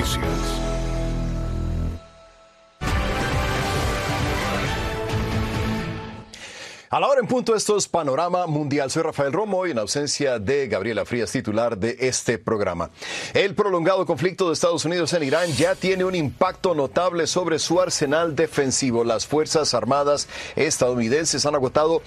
Noticias. A la hora en punto, esto es Panorama Mundial. Soy Rafael Romo y en ausencia de Gabriela Frías, titular de este programa. El prolongado conflicto de Estados Unidos en Irán ya tiene un impacto notable sobre su arsenal defensivo. Las Fuerzas Armadas estadounidenses han agotado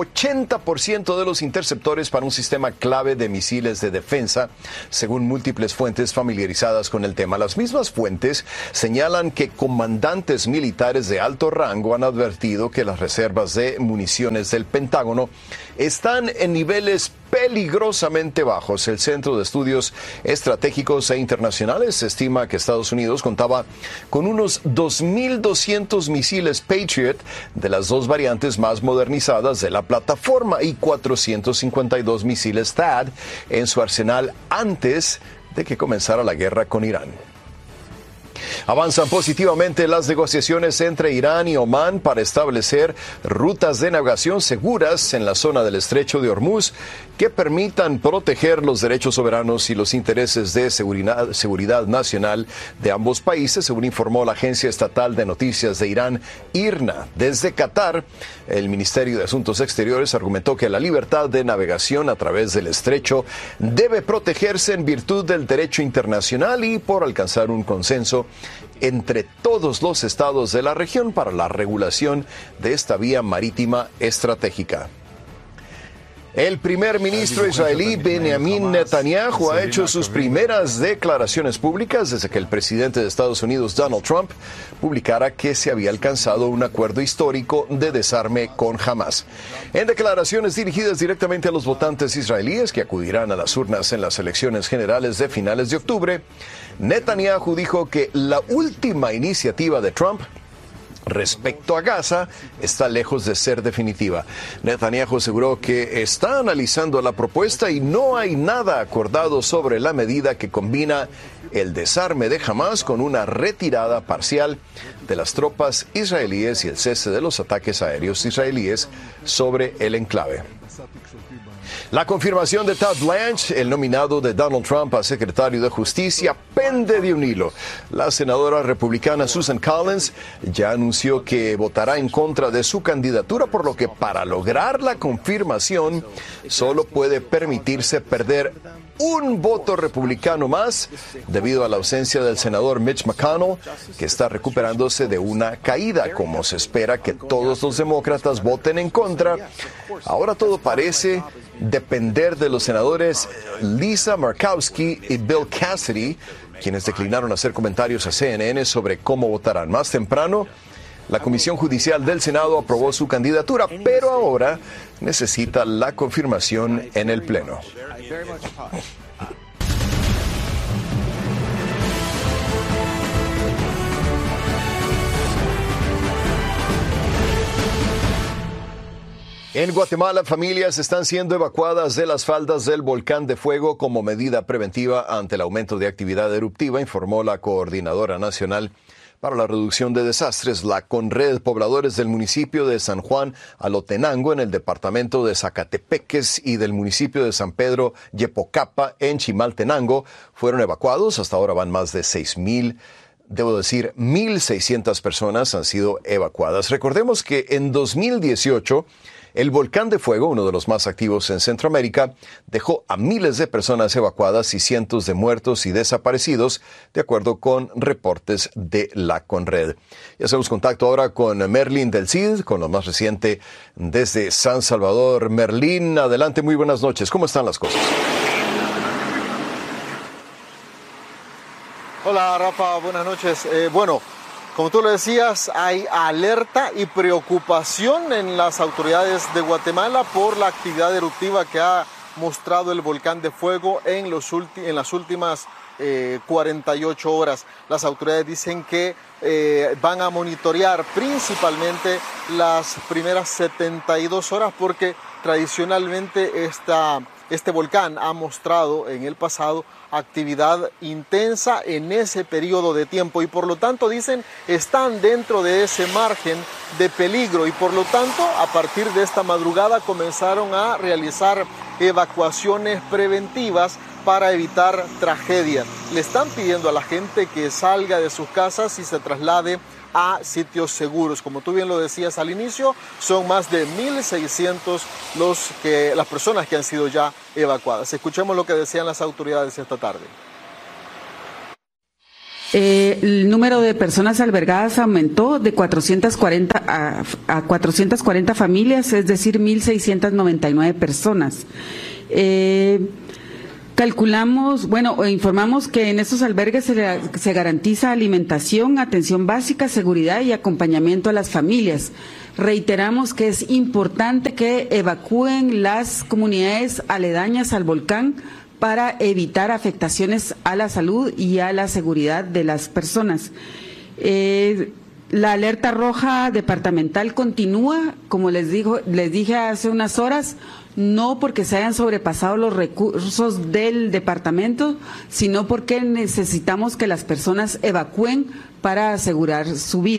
80% de los interceptores para un sistema clave de misiles de defensa, según múltiples fuentes familiarizadas con el tema. Las mismas fuentes señalan que comandantes militares de alto rango han advertido que las reservas de municiones del Pentágono están en niveles peligrosamente bajos. El Centro de Estudios Estratégicos e Internacionales estima que Estados Unidos contaba con unos 2.200 misiles Patriot de las dos variantes más modernizadas de la plataforma y 452 misiles THAAD en su arsenal antes de que comenzara la guerra con Irán. Avanzan positivamente las negociaciones entre Irán y Omán para establecer rutas de navegación seguras en la zona del Estrecho de Hormuz que permitan proteger los derechos soberanos y los intereses de seguridad nacional de ambos países, según informó la agencia estatal de noticias de Irán, IRNA. Desde Qatar, el Ministerio de Asuntos Exteriores argumentó que la libertad de navegación a través del estrecho debe protegerse en virtud del derecho internacional y por alcanzar un consenso entre todos los estados de la región para la regulación de esta vía marítima estratégica. El primer ministro israelí Benjamin Netanyahu ha hecho sus primeras declaraciones públicas desde que el presidente de Estados Unidos, Donald Trump, publicara que se había alcanzado un acuerdo histórico de desarme con Hamás. En declaraciones dirigidas directamente a los votantes israelíes que acudirán a las urnas en las elecciones generales de finales de octubre, Netanyahu dijo que la última iniciativa de Trump respecto a Gaza está lejos de ser definitiva. Netanyahu aseguró que está analizando la propuesta y no hay nada acordado sobre la medida que combina el desarme de Hamás con una retirada parcial de las tropas israelíes y el cese de los ataques aéreos israelíes sobre el enclave. La confirmación de Todd Blanche, el nominado de Donald Trump a secretario de Justicia, pende de un hilo. La senadora republicana Susan Collins ya anunció que votará en contra de su candidatura, por lo que para lograr la confirmación solo puede permitirse perder un voto republicano más debido a la ausencia del senador Mitch McConnell, que está recuperándose de una caída. Como se espera que todos los demócratas voten en contra, ahora todo parece depender de los senadores Lisa Murkowski y Bill Cassidy, quienes declinaron hacer comentarios a CNN sobre cómo votarán. Más temprano, la Comisión Judicial del Senado aprobó su candidatura, pero ahora necesita la confirmación en el Pleno. En Guatemala, familias están siendo evacuadas de las faldas del volcán de fuego como medida preventiva ante el aumento de actividad eruptiva, informó la Coordinadora Nacional para la Reducción de Desastres, la CONRED. Pobladores del municipio de San Juan Alotenango, en el departamento de Zacatepeques, y del municipio de San Pedro Yepocapa, en Chimaltenango, fueron evacuados. Hasta ahora van más de 1,600 personas han sido evacuadas. Recordemos que en 2018, el volcán de fuego, uno de los más activos en Centroamérica, dejó a miles de personas evacuadas y cientos de muertos y desaparecidos, de acuerdo con reportes de la CONRED. Y hacemos contacto ahora con Merlin del Cid, con lo más reciente desde San Salvador. Merlin, adelante, muy buenas noches. ¿Cómo están las cosas? Hola, Rafa, buenas noches. Como tú lo decías, hay alerta y preocupación en las autoridades de Guatemala por la actividad eruptiva que ha mostrado el volcán de fuego en las últimas 48 horas. Las autoridades dicen que van a monitorear principalmente las primeras 72 horas porque tradicionalmente este volcán ha mostrado en el pasado actividad intensa en ese periodo de tiempo y por lo tanto dicen están dentro de ese margen de peligro y por lo tanto a partir de esta madrugada comenzaron a realizar evacuaciones preventivas para evitar tragedia. Le están pidiendo a la gente que salga de sus casas y se traslade a sitios seguros. Como tú bien lo decías al inicio, son más de 1.600 las personas que han sido ya evacuadas. Escuchemos lo que decían las autoridades esta tarde. El número de personas albergadas aumentó de 440 a 440 familias, es decir, 1.699 personas. Informamos que en estos albergues se garantiza alimentación, atención básica, seguridad y acompañamiento a las familias. Reiteramos que es importante que evacúen las comunidades aledañas al volcán para evitar afectaciones a la salud y a la seguridad de las personas. La alerta roja departamental continúa, como les dije hace unas horas, no porque se hayan sobrepasado los recursos del departamento, sino porque necesitamos que las personas evacúen para asegurar su vida.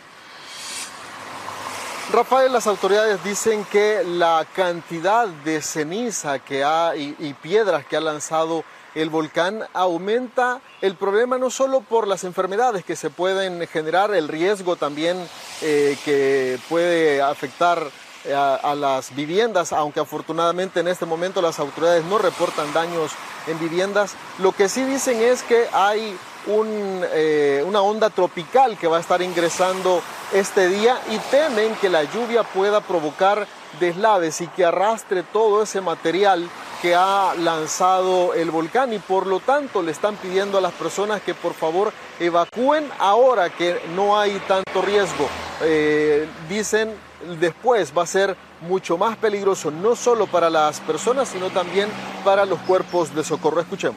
Rafael, las autoridades dicen que la cantidad de ceniza y piedras que ha lanzado el volcán aumenta el problema no solo por las enfermedades que se pueden generar, el riesgo también que puede afectar a las viviendas, aunque afortunadamente en este momento las autoridades no reportan daños en viviendas. Lo que sí dicen es que hay una onda tropical que va a estar ingresando este día y temen que la lluvia pueda provocar deslaves y que arrastre todo ese material que ha lanzado el volcán, y por lo tanto le están pidiendo a las personas que por favor evacúen ahora que no hay tanto riesgo. Dicen después va a ser mucho más peligroso, no solo para las personas, sino también para los cuerpos de socorro. Escuchemos.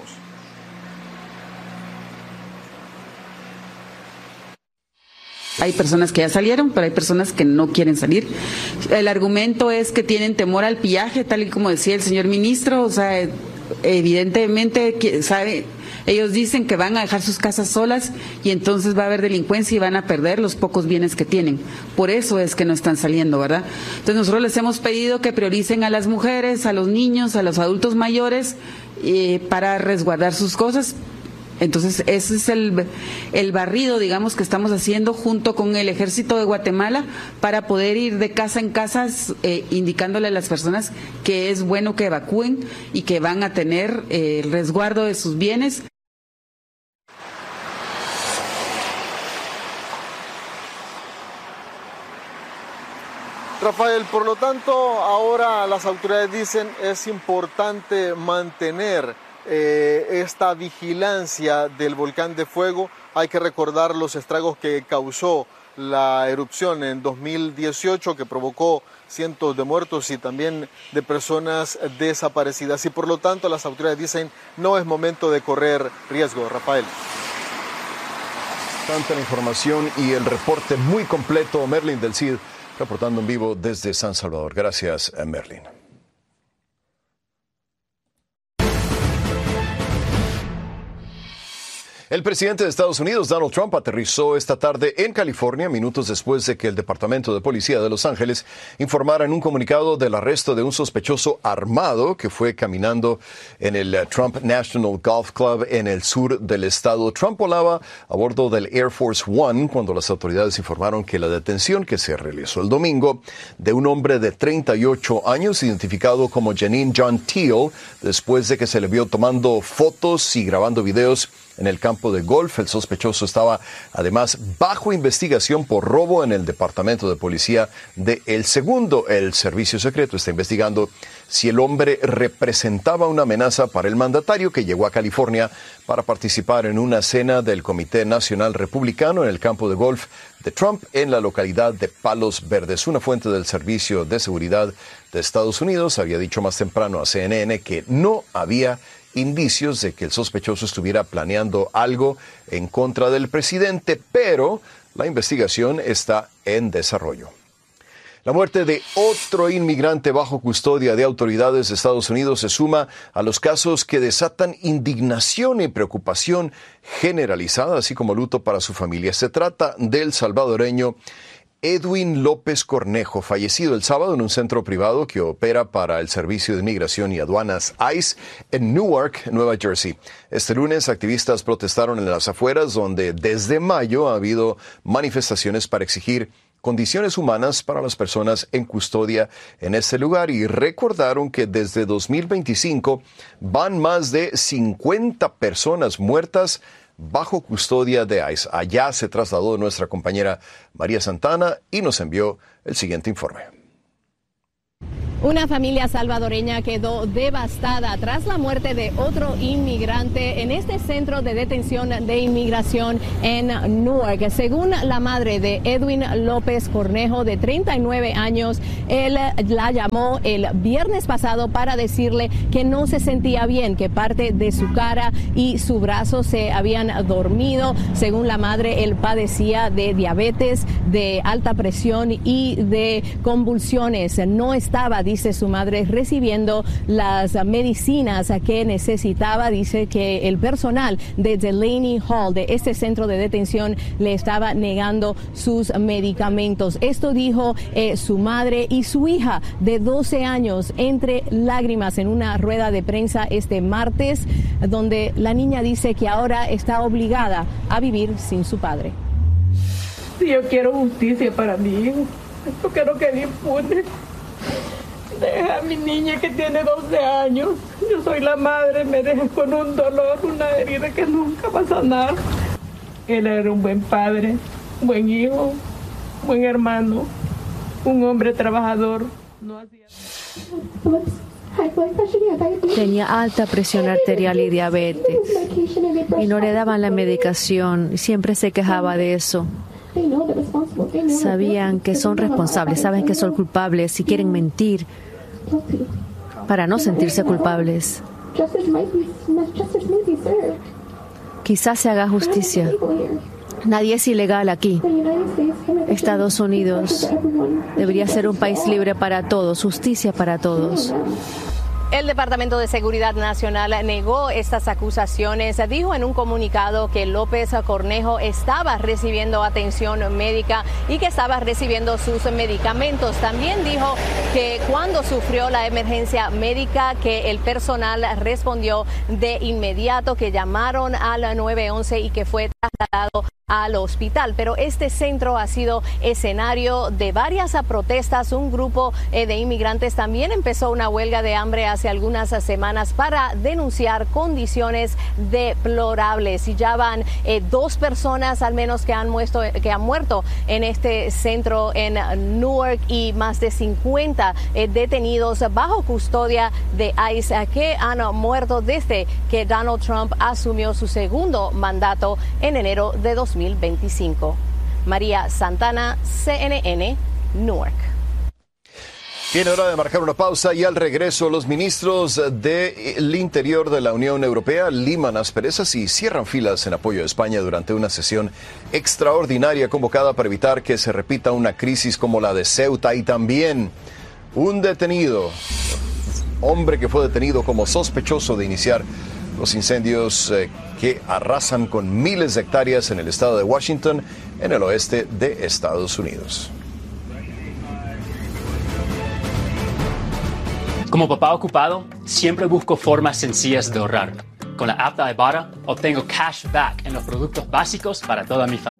Hay personas que ya salieron, pero hay personas que no quieren salir. El argumento es que tienen temor al pillaje, tal y como decía el señor ministro. O sea, evidentemente, ellos dicen que van a dejar sus casas solas y entonces va a haber delincuencia y van a perder los pocos bienes que tienen. Por eso es que no están saliendo, ¿verdad? Entonces nosotros les hemos pedido que prioricen a las mujeres, a los niños, a los adultos mayores para resguardar sus cosas. Entonces ese es el barrido, digamos, que estamos haciendo junto con el Ejército de Guatemala para poder ir de casa en casa indicándole a las personas que es bueno que evacúen y que van a tener el resguardo de sus bienes. Rafael, por lo tanto, ahora las autoridades dicen es importante mantener esta vigilancia del volcán de fuego. Hay que recordar los estragos que causó la erupción en 2018, que provocó cientos de muertos y también de personas desaparecidas. Y por lo tanto, las autoridades dicen no es momento de correr riesgo. Rafael. Tanta la información y el reporte muy completo. Merlin del CID reportando en vivo desde San Salvador. Gracias, Merlin. El presidente de Estados Unidos, Donald Trump, aterrizó esta tarde en California, minutos después de que el Departamento de Policía de Los Ángeles informara en un comunicado del arresto de un sospechoso armado que fue caminando en el Trump National Golf Club en el sur del estado. Trump volaba a bordo del Air Force One cuando las autoridades informaron que la detención que se realizó el domingo de un hombre de 38 años, identificado como Janine John Teal, después de que se le vio tomando fotos y grabando videos en el campo de golf. El sospechoso estaba además bajo investigación por robo en el Departamento de Policía de El Segundo. El Servicio Secreto está investigando si el hombre representaba una amenaza para el mandatario que llegó a California para participar en una cena del Comité Nacional Republicano en el campo de golf de Trump en la localidad de Palos Verdes. Una fuente del Servicio de Seguridad de Estados Unidos había dicho más temprano a CNN que no había indicios de que el sospechoso estuviera planeando algo en contra del presidente, pero la investigación está en desarrollo. La muerte de otro inmigrante bajo custodia de autoridades de Estados Unidos se suma a los casos que desatan indignación y preocupación generalizada, así como luto para su familia. Se trata del salvadoreño Edwin López Cornejo, fallecido el sábado en un centro privado que opera para el Servicio de Inmigración y Aduanas ICE en Newark, Nueva Jersey. Este lunes, activistas protestaron en las afueras, donde desde mayo ha habido manifestaciones para exigir condiciones humanas para las personas en custodia en este lugar, y recordaron que desde 2025 van más de 50 personas muertas bajo custodia de ICE. Allá se trasladó nuestra compañera María Santana y nos envió el siguiente informe. Una familia salvadoreña quedó devastada tras la muerte de otro inmigrante en este centro de detención de inmigración en Newark. Según la madre de Edwin López Cornejo, de 39 años, él la llamó el viernes pasado para decirle que no se sentía bien, que parte de su cara y su brazo se habían dormido. Según la madre, él padecía de diabetes, de alta presión y de convulsiones. No estaba, dice su madre, recibiendo las medicinas que necesitaba. Dice que el personal de Delaney Hall, de este centro de detención, le estaba negando sus medicamentos. Esto dijo su madre y su hija de 12 años entre lágrimas en una rueda de prensa este martes, donde la niña dice que ahora está obligada a vivir sin su padre. Sí, yo quiero justicia para mi hijo. Yo quiero que me impune. Deja a mi niña que tiene 12 años. Yo soy la madre, me deja con un dolor, una herida que nunca va a sanar. Él era un buen padre, un buen hijo, un buen hermano, un hombre trabajador. No hacía... Tenía alta presión arterial y diabetes y no le daban la medicación y siempre se quejaba de eso. Sabían que son responsables, saben que son culpables y quieren mentir para no sentirse culpables. Quizás se haga justicia. Nadie es ilegal aquí. Estados Unidos debería ser un país libre para todos, justicia para todos. El Departamento de Seguridad Nacional negó estas acusaciones. Dijo en un comunicado que López Cornejo estaba recibiendo atención médica y que estaba recibiendo sus medicamentos. También dijo que cuando sufrió la emergencia médica, que el personal respondió de inmediato, que llamaron al 911 y que fue trasladado al hospital. Pero este centro ha sido escenario de varias protestas. Un grupo de inmigrantes también empezó una huelga de hambre hace algunas semanas para denunciar condiciones deplorables. Y ya van 2 personas al menos que han muerto en este centro en Newark, y más de 50 detenidos bajo custodia de ICE que han muerto desde que Donald Trump asumió su segundo mandato en enero de 2025. María Santana, CNN, Newark. Tiene hora de marcar una pausa, y al regreso los ministros del Interior de la Unión Europea liman asperezas y cierran filas en apoyo de España durante una sesión extraordinaria convocada para evitar que se repita una crisis como la de Ceuta. Y también un detenido, hombre que fue detenido como sospechoso de iniciar los incendios que arrasan con miles de hectáreas en el estado de Washington, en el oeste de Estados Unidos. Como papá ocupado, siempre busco formas sencillas de ahorrar. Con la app de Ibotta obtengo cash back en los productos básicos para toda mi familia.